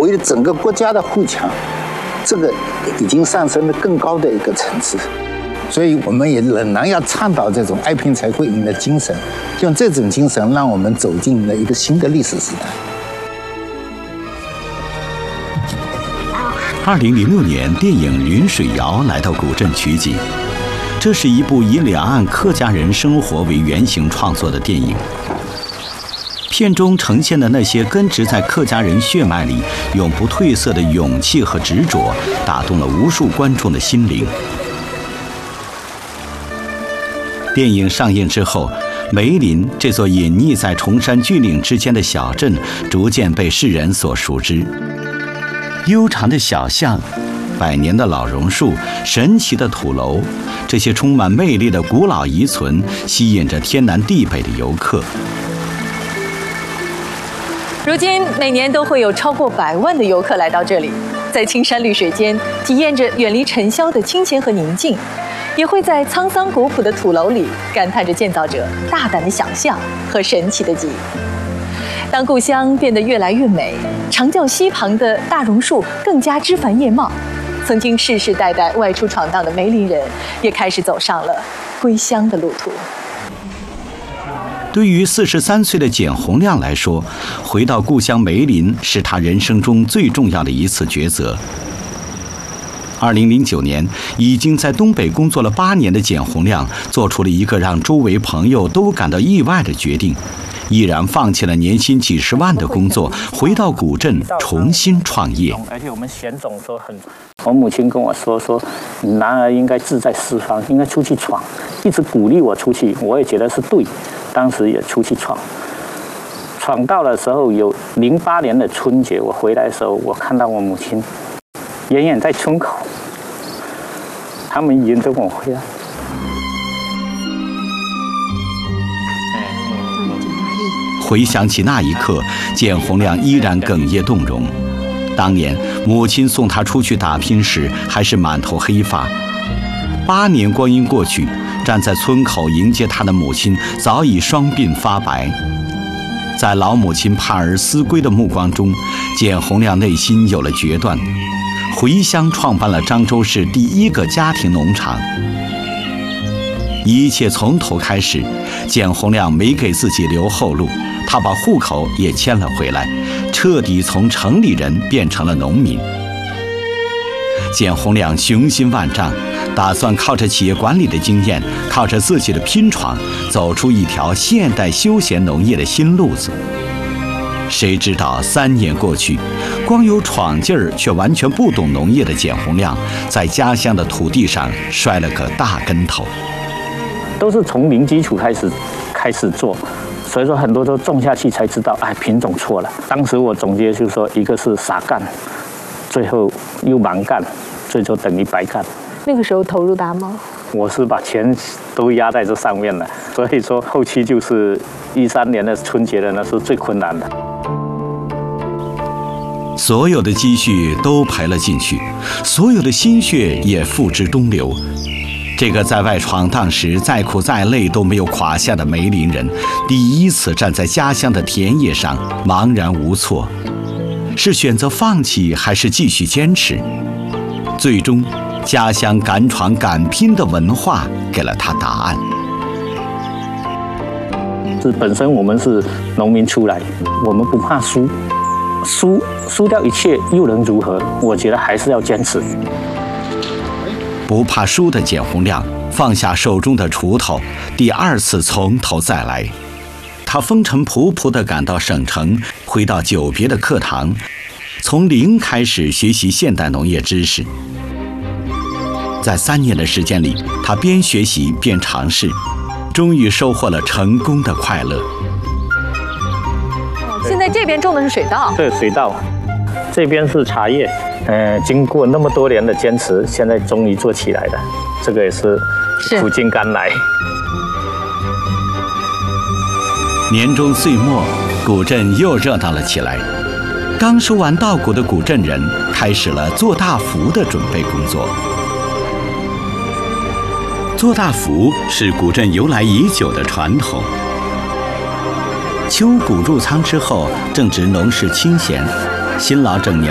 卫整个国家的护墙，这个已经上升了更高的一个层次。所以我们也仍然要倡导这种爱拼才会赢的精神，用这种精神让我们走进了一个新的历史时代。 2006年，电影《云水谣》来到古镇取景。这是一部以两岸客家人生活为原型创作的电影。片中呈现的那些根植在客家人血脉里、永不褪色的勇气和执着，打动了无数观众的心灵。电影上映之后，梅林这座隐匿在崇山峻岭之间的小镇，逐渐被世人所熟知。悠长的小巷，百年的老榕树，神奇的土楼，这些充满魅力的古老遗存，吸引着天南地北的游客。 如今每年都会有超过100万的游客来到这里，在青山绿水间体验着远离尘嚣的清闲和宁静，也会在沧桑古朴的土楼里感叹着建造者大胆的想象和神奇的记忆。当故乡变得越来越美，长教溪旁的大榕树更加枝繁叶茂，曾经世世代代外出闯荡的梅林人也开始走上了归乡的路途。 对于43岁的简洪亮来说，回到故乡梅林是他人生中最重要的一次抉择。2009年，已经在东北工作了8年的简洪亮，做出了一个让周围朋友都感到意外的决定，毅然放弃了年薪几十万的工作，回到古镇重新创业。 而且我们贤总说我母亲跟我说，男儿应该志在四方，应该出去闯，一直鼓励我出去，我也觉得是对。当时也出去闯到的时候，有08年的春节，我回来的时候，我看到我母亲远远在村口，他们迎着我回来。 回想起那一刻，简洪亮依然哽咽动容。当年母亲送他出去打拼时，还是满头黑发。8年光阴过去，站在村口迎接他的母亲早已双鬓发白。在老母亲盼儿思归的目光中，简洪亮内心有了决断，回乡创办了漳州市第1个家庭农场。一切从头开始，简洪亮没给自己留后路，他把户口也迁了回来，彻底从城里人变成了农民。简洪亮雄心万丈，打算靠着企业管理的经验，靠着自己的拼闯，走出一条现代休闲农业的新路子。谁知道3年过去，光有闯劲儿却完全不懂农业的简洪亮，在家乡的土地上摔了个大跟头。 都是从零基础开始做，所以说很多都种下去才知道，品种错了。当时我总结就是说，一个是傻干，最后又盲干，最终等于白干。 那个时候投入大吗？ 我是把钱都压在这上面了，所以说后期就是13年的春节的那是最困难的。 所有的积蓄都赔了进去，所有的心血也付之东流。这个在外闯荡时再苦再累都没有垮下的梅林人，第一次站在家乡的田野上茫然无措，是选择放弃还是继续坚持？最终，家乡敢闯敢拼的文化给了他答案。 本身我们是农民出来，我们不怕输掉一切又能如何？我觉得还是要坚持。 不怕输的简洪亮放下手中的锄头，第2次从头再来。他风尘仆仆地赶到省城，回到久别的课堂，从零开始学习现代农业知识。在3年的时间里，他边学习边尝试，终于收获了成功的快乐。 现在这边种的是水稻， 对，水稻，这边是茶叶。经过那么多年的坚持，现在终于做起来了。这个也是苦尽甘来。 年终岁末，古镇又热闹了起来。刚收完稻谷的古镇人开始了做大福的准备工作。做大福是古镇由来已久的传统。秋谷入仓之后，正值农事清闲，辛劳整年